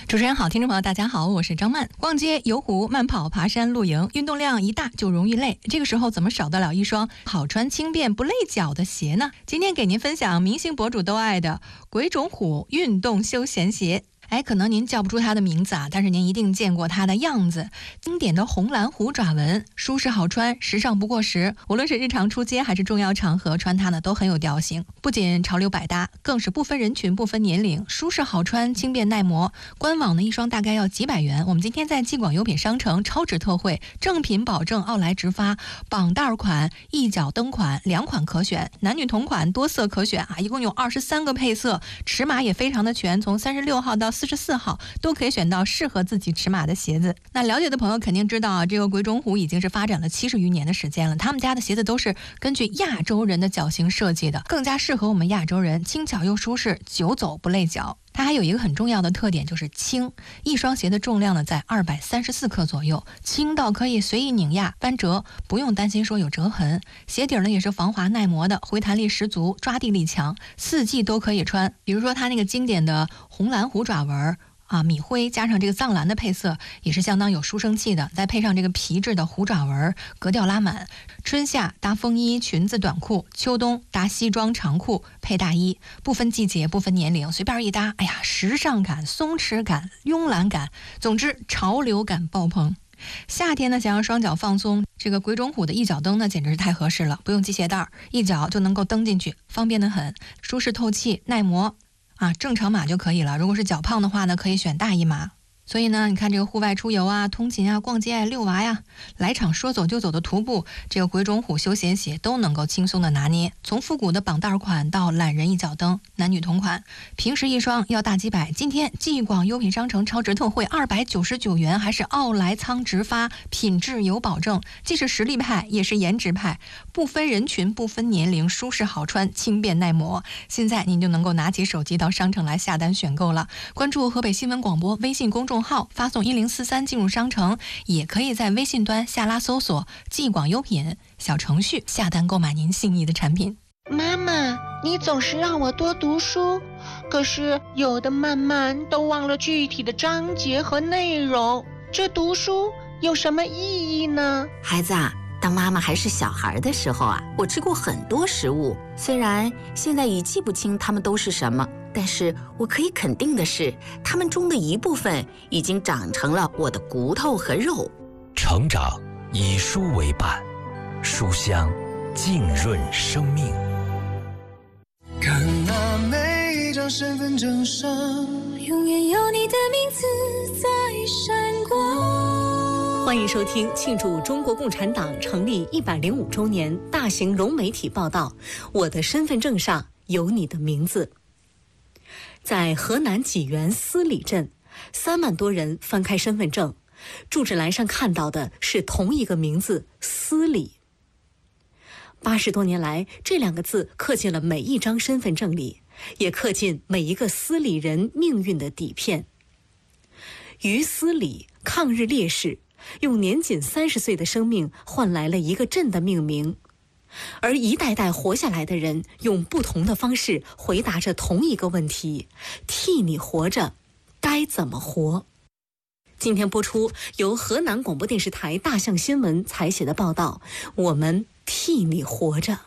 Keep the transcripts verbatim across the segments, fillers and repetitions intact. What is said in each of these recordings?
主持人好，听众朋友大家好，我是张曼。逛街、游湖、慢跑、爬山、露营，运动量一大就容易累，这个时候怎么少得了一双好穿轻便不累脚的鞋呢？今天给您分享明星博主都爱的鬼冢虎运动休闲鞋。哎，可能您叫不出它的名字啊，但是您一定见过它的样子。经典的红蓝虎爪纹，舒适好穿，时尚不过时。无论是日常出街还是重要场合，穿它呢都很有调性。不仅潮流百搭，更是不分人群、不分年龄，舒适好穿，轻便耐磨。官网呢一双大概要几百元，我们今天在纪广优品商城超值特惠，正品保证，奥莱直发，绑带款、一脚蹬款两款可选，男女同款多色可选啊，一共有二十三个配色，尺码也非常的全，从三十六号到四十四号都可以选到适合自己尺码的鞋子。那了解的朋友肯定知道啊，这个鬼冢虎已经是发展了七十余年的时间了，他们家的鞋子都是根据亚洲人的脚型设计的，更加适合我们亚洲人，轻巧又舒适，久走不累脚。它还有一个很重要的特点，就是轻。一双鞋的重量呢在二百三十四克左右，轻到可以随意拧压翻折，不用担心说有折痕。鞋底呢也是防滑耐磨的，回弹力十足，抓地力强，四季都可以穿。比如说它那个经典的红蓝虎爪纹啊，米灰加上这个藏蓝的配色也是相当有书生气的，再配上这个皮质的虎爪纹，格调拉满。春夏搭风衣、裙子、短裤，秋冬搭西装、长裤配大衣，不分季节、不分年龄，随便一搭，哎呀，时尚感、松弛感、慵懒感，总之潮流感爆棚。夏天呢，想要双脚放松，这个鬼冢虎的一脚蹬呢，简直是太合适了，不用系鞋带，一脚就能够蹬进去，方便得很，舒适透气、耐磨。啊，正常码就可以了。如果是脚胖的话呢，可以选大一码。所以呢，你看这个户外出游啊、通勤啊、逛街啊、遛娃呀，来场说走就走的徒步，这个鬼冢虎休闲鞋都能够轻松的拿捏。从复古的绑带款到懒人一脚蹬，男女同款，平时一双要大几百，今天纪广优品商城超值特惠二百九十九元，还是奥莱仓直发，品质有保证，既是实力派也是颜值派，不分人群不分年龄，舒适好穿，轻便耐磨。现在您就能够拿起手机到商城来下单选购了。关注河北新闻广播微信公众号，发送一零四三进入商城，也可以在微信端下拉搜索纪广优品小程序下单购买您心仪的产品。 妈妈，你总是让我多读书，可是有的慢慢都忘了具体的章节和内容，这读书有什么意义呢？ 孩子啊，当妈妈还是小孩的时候啊，我吃过很多食物，虽然现在已记不清它们都是什么，但是我可以肯定的是，它们中的一部分已经长成了我的骨头和肉。 成长以书为伴，书香浸润生命。 看那每一张身份证上，永远有你的名字在闪光。 欢迎收听庆祝中国共产党成立一百零五周年大型融媒体报道，我的身份证上有你的名字。在河南济源司里镇，三万多人翻开身份证，住址栏上看到的是同一个名字司里。八十多年来，这两个字刻进了每一张身份证里，也刻进每一个司里人命运的底片。于司里，抗日烈士，用年仅三十岁的生命换来了一个镇的命名。而一代代活下来的人，用不同的方式回答着同一个问题：替你活着，该怎么活？今天播出由河南广播电视台大象新闻采写的报道，我们替你活着。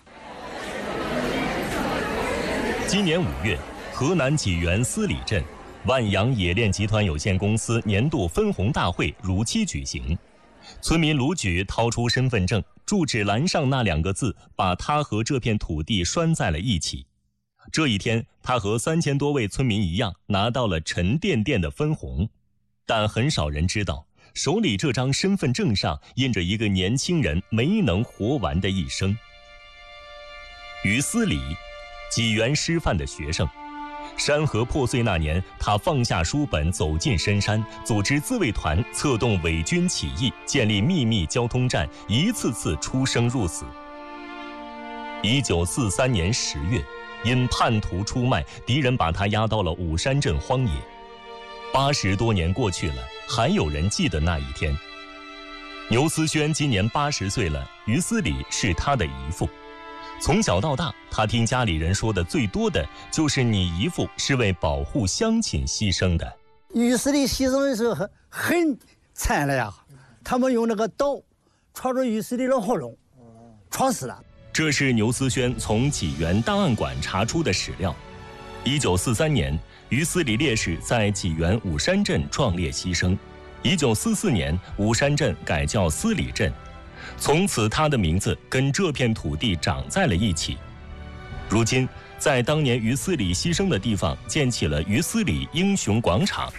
今年五月，河南济源司里镇万阳冶炼集团有限公司年度分红大会如期举行。村民卢举掏出身份证，住址栏上那两个字把他和这片土地拴在了一起。这一天，他和三千多位村民一样，拿到了沉甸甸的分红。但很少人知道，手里这张身份证上印着一个年轻人没能活完的一生。于司里，济源师范的学生。山河破碎那年，他放下书本，走进深山，组织自卫团，策动伪军起义，建立秘密交通站，一次次出生入死。一九四三年十月，因叛徒出卖，敌人把他押到了武山镇荒野。八十多年过去了，还有人记得那一天。牛思轩今年八十岁了，于司里是他的姨父。从小到大，他听家里人说的最多的就是你姨父是为保护乡亲牺牲的。 浴室里牺牲的时候很很惨了呀，他们用那个刀戳着浴室里的喉咙，戳死了。 这是牛思轩从济源档案馆查出的史料。一九四三年，于思礼烈士在济源武山镇壮烈牺牲。一九四四年，武山镇改叫思礼镇，从此他的名字跟这片土地长在了一起。如今，在当年于思礼牺牲的地方建起了于思礼英雄广场。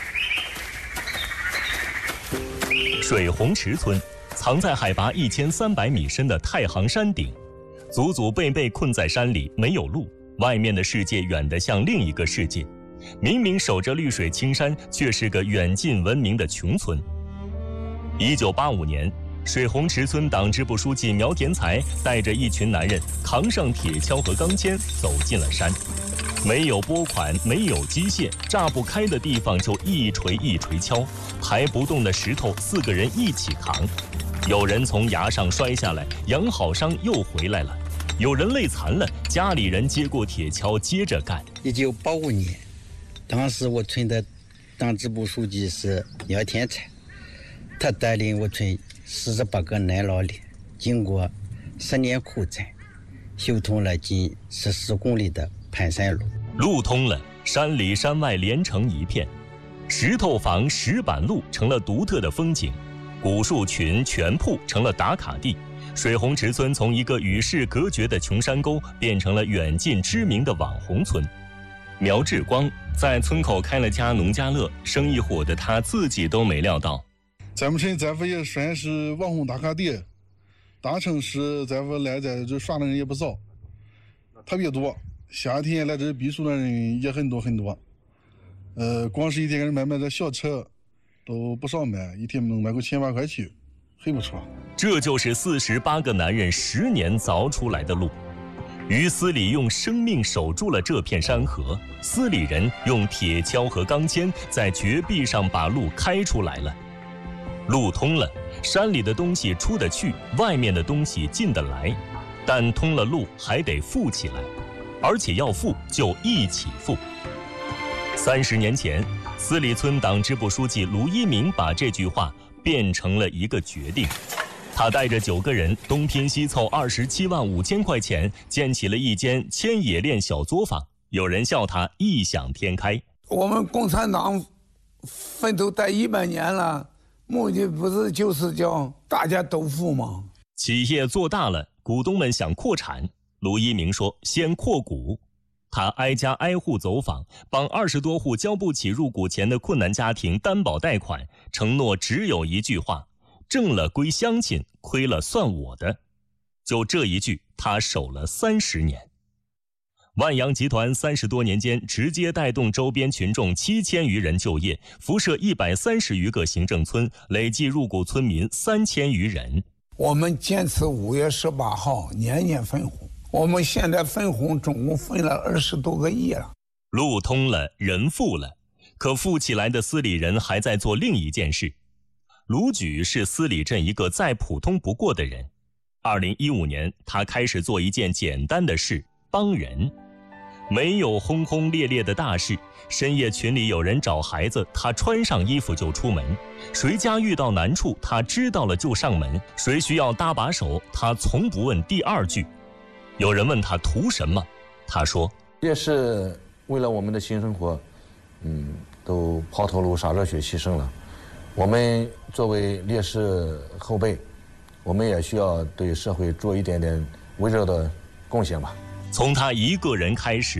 水红池村藏在海拔一千三百米深的太行山顶，祖祖辈辈困在山里，没有路，外面的世界远得像另一个世界。明明守着绿水青山，却是个远近闻名的穷村。一九八五年，水红池村党支部书记苗田才带着一群男人扛上铁锹和钢钎走进了山。没有拨款，没有机械，炸不开的地方就一锤一锤敲，抬不动的石头四个人一起扛。有人从崖上摔下来，养好伤又回来了；有人累残了，家里人接过铁锹接着干。 一九八五年，当时我村的党支部书记是苗田才，他带领我村四十八个男老力，经过十年苦战，修通了近十四公里的盘山路。 路通了，山里山外连成一片，石头房、石板路成了独特的风景，古树群、泉瀑成了打卡地。水红池村从一个与世隔绝的穷山沟变成了远近知名的网红村。苗志光在村口开了家农家乐，生意火的他自己都没料到。 咱们村咱们也算是网红打卡地，大城市咱们来在这耍的人也不少，特别多。夏天来这避暑的人也很多很多。呃，光是一天给人买卖的小车都不少卖，一天能卖个千把块去，很不错。 这就是四十八个男人十年凿出来的路。于思礼用生命守住了这片山河，思礼人用铁锹和钢钎在绝壁上把路开出来了。路通了，山里的东西出得去，外面的东西进得来，但通了路还得富起来，而且要富就一起富。三十年前，思礼村党支部书记卢一鸣把这句话变成了一个决定。他带着九个人东拼西凑二十七万五千块钱，建起了一间千冶炼小作坊。有人笑他异想天开。 我们共产党奋斗待一百年了，目的不是就是叫大家都富吗？ 企业做大了，股东们想扩产。卢一鸣说：“先扩股。”他挨家挨户走访，帮二十多户交不起入股钱的困难家庭担保贷款，承诺只有一句话：挣了归乡亲，亏了算我的。就这一句，他守了三十年。万洋集团三十多年间，直接带动周边群众七千余人就业，辐射一百三十余个行政村，累计入股村民三千余人。 我们坚持五月十八号年年分红，我们现在分红总共分了二十多个亿了。 路通了，人富了，可富起来的思礼人还在做另一件事。卢举是思礼镇一个再普通不过的人。二零一五年，他开始做一件简单的事，帮人。没有轰轰烈烈的大事，深夜群里有人找孩子，他穿上衣服就出门；谁家遇到难处，他知道了就上门；谁需要搭把手，他从不问第二句。有人问他图什么，他说： 烈士为了我们的新生活，嗯，都抛头颅洒热血牺牲了。我们作为烈士后辈，我们也需要对社会做一点点微弱的贡献吧。 从他一个人开始。